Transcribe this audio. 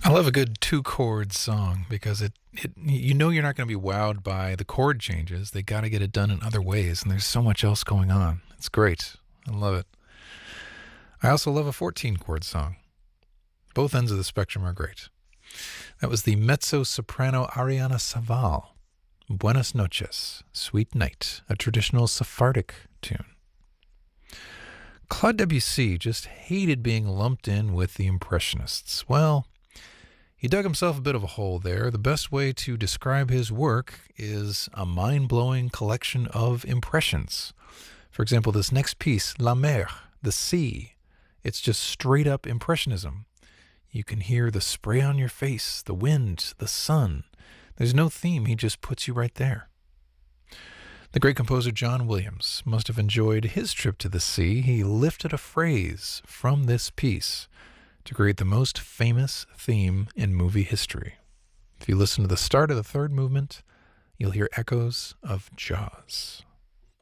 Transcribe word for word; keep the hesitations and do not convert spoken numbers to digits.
I love a good two chord song because it, it you know you're not going to be wowed by the chord changes. They got to get it done in other ways, and there's so much else going on. It's great. I love it. I also love a fourteen chord song. Both ends of the spectrum are great. That was the mezzo-soprano Ariana Saval. Buenas noches, Sweet Night, a traditional Sephardic tune. Claude Debussy just hated being lumped in with the Impressionists. Well, he dug himself a bit of a hole there. The best way to describe his work is a mind-blowing collection of impressions. For example, this next piece, La Mer, the sea, it's just straight-up Impressionism. You can hear the spray on your face, the wind, the sun. There's no theme, he just puts you right there. The great composer John Williams must have enjoyed his trip to the sea. He lifted a phrase from this piece to create the most famous theme in movie history. If you listen to the start of the third movement, you'll hear echoes of Jaws.